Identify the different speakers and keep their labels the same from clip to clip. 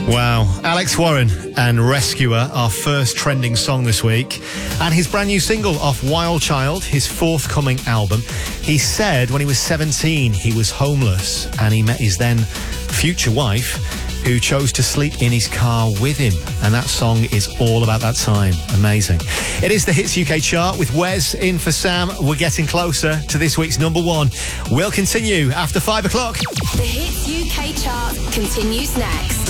Speaker 1: Wow. Alex Warren and Rescuer, our first trending song this week. And his brand new single off Wild Child, his forthcoming album. He said when he was 17 he was homeless and he met his then future wife who chose to sleep in his car with him. And that song is all about that time. Amazing. It is the Hits UK chart with Wes in for Sam. We're getting closer to this week's number one. We'll continue after 5 o'clock.
Speaker 2: The Hits UK chart continues next.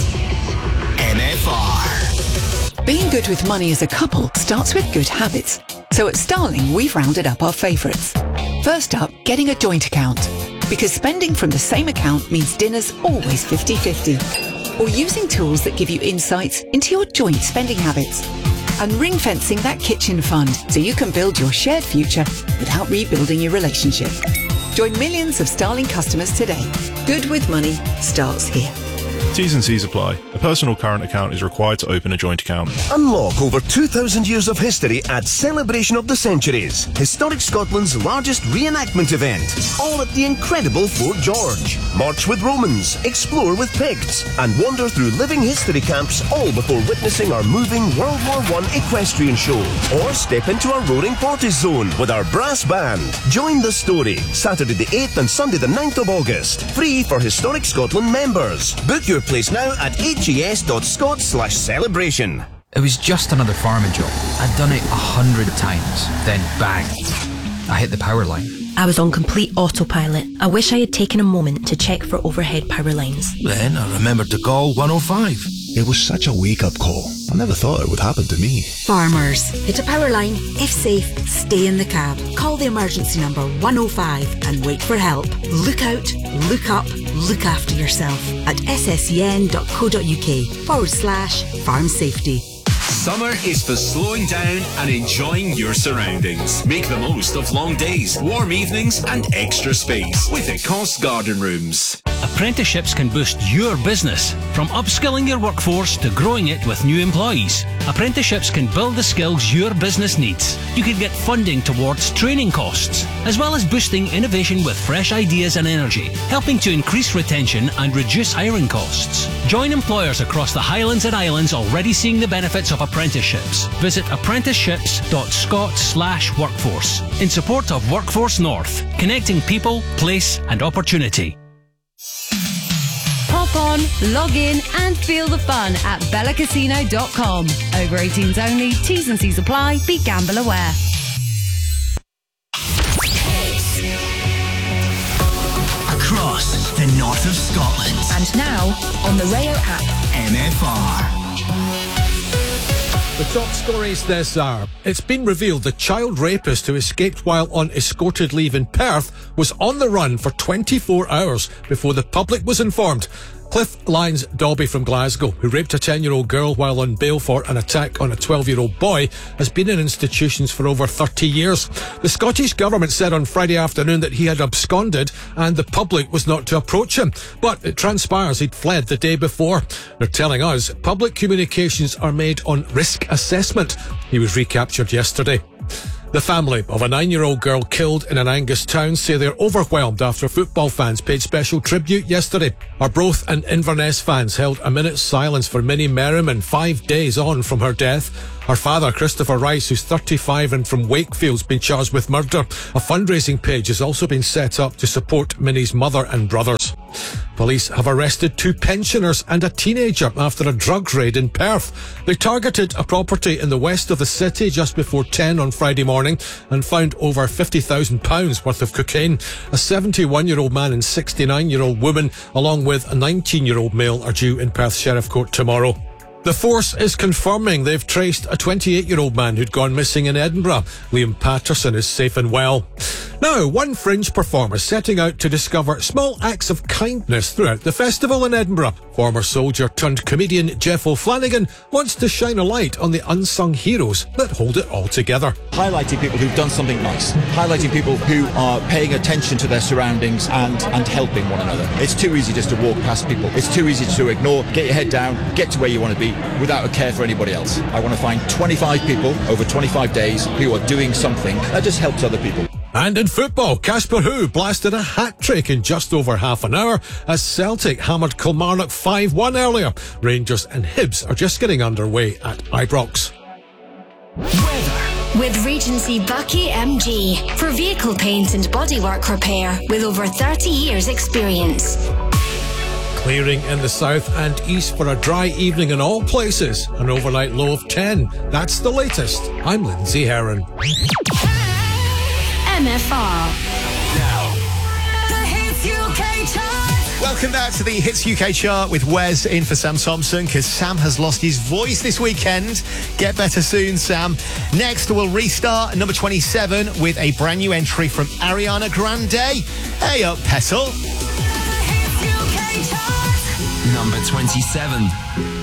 Speaker 3: NFR. Being good with money as a couple starts with good habits. So at Starling, we've rounded up our favourites. First up, getting a joint account. Because spending from the same account means dinner's always 50-50. Or using tools that give you insights into your joint spending habits. And ring-fencing that kitchen fund so you can build your shared future without rebuilding your relationship. Join millions of Starling customers today. Good with money starts here.
Speaker 4: T's and C's apply. A personal current account is required to open a joint account.
Speaker 5: Unlock over 2,000 years of history at Celebration of the Centuries, Historic Scotland's largest reenactment event. All at the incredible Fort George. March with Romans, explore with Picts, and wander through living history camps, all before witnessing our moving World War I equestrian show. Or step into our Roaring Forties zone with our brass band. Join the story, Saturday the 8th and Sunday the 9th of August. Free for Historic Scotland members. Book your place now at hes.scot/celebration.
Speaker 6: It was just another farming job. I'd done it 100 times. Then bang, I hit the power line.
Speaker 7: I was on complete autopilot. I wish I had taken a moment to check for overhead power lines.
Speaker 8: Then I remembered to call 105.
Speaker 9: It was such a wake-up call. I never thought it would happen to me.
Speaker 10: Farmers, hit a power line. If safe, stay in the cab. Call the emergency number 105 and wait for help. Look out, look up, look after yourself at sscn.co.uk/farm safety.
Speaker 11: Summer is for slowing down and enjoying your surroundings. Make the most of long days, warm evenings and extra space with Ecosse Garden Rooms.
Speaker 12: Apprenticeships can boost your business, from upskilling your workforce to growing it with new employees. Apprenticeships can build the skills your business needs. You can get funding towards training costs, as well as boosting innovation with fresh ideas and energy, helping to increase retention and reduce hiring costs. Join employers across the Highlands and Islands already seeing the benefits of apprenticeships. Visit apprenticeships.scot/workforce in support of Workforce North, connecting people, place and opportunity.
Speaker 13: Hop on, log in and feel the fun at bellacasino.com. Over 18s only, T's and C's apply, be gamble aware.
Speaker 8: Across the north of Scotland.
Speaker 2: And now on the Rayo app.
Speaker 8: NFR.
Speaker 14: The top stories this hour. It's been revealed the child rapist who escaped while on escorted leave in Perth was on the run for 24 hours before the public was informed. Cliff Lyons Dobby from Glasgow, who raped a 10-year-old girl while on bail for an attack on a 12-year-old boy, has been in institutions for over 30 years. The Scottish Government said on Friday afternoon that he had absconded and the public was not to approach him. But it transpires he'd fled the day before. They're telling us public communications are made on risk assessment. He was recaptured yesterday. The family of a 9-year-old girl killed in an Angus town say they're overwhelmed after football fans paid special tribute yesterday. Arbroath and Inverness fans held a minute's silence for Minnie Merriman 5 days on from her death. Her father, Christopher Rice, who's 35 and from Wakefield, has been charged with murder. A fundraising page has also been set up to support Minnie's mother and brothers. Police have arrested 2 pensioners and a teenager after a drug raid in Perth. They targeted a property in the west of the city just before 10 on Friday morning and found over £50,000 worth of cocaine. A 71-year-old man and 69-year-old woman, along with a 19-year-old male, are due in Perth Sheriff Court tomorrow. The force is confirming they've traced a 28-year-old man who'd gone missing in Edinburgh. Liam Patterson is safe and well. Now, one fringe performer setting out to discover small acts of kindness throughout the festival in Edinburgh. Former soldier turned comedian Jeff O'Flanagan wants to shine a light on the unsung heroes that hold it all together.
Speaker 15: Highlighting people who've done something nice. Highlighting people who are paying attention to their surroundings and helping one another. It's too easy just to walk past people. It's too easy to ignore, get your head down, get to where you want to be without a care for anybody else. I want to find 25 people over 25 days who are doing something that just helps other people.
Speaker 14: And in football, Casper Hu blasted a hat-trick in just over half an hour as Celtic hammered Kilmarnock 5-1 earlier. Rangers and Hibs are just getting underway at Ibrox.
Speaker 2: With Regency Bucky MG for vehicle paint and bodywork repair with over 30 years experience.
Speaker 14: Clearing in the south and east for a dry evening in all places. An overnight low of 10. That's the latest. I'm Lindsay Heron.
Speaker 2: MFR.
Speaker 11: Now.
Speaker 2: The Hits UK Chart.
Speaker 1: Welcome back to the Hits UK Chart with Wes in for Sam Thompson, because Sam has lost his voice this weekend. Get better soon, Sam. Next, we'll restart at number 27 with a brand new entry from Ariana Grande. Hey up, Petal.
Speaker 11: Number 27.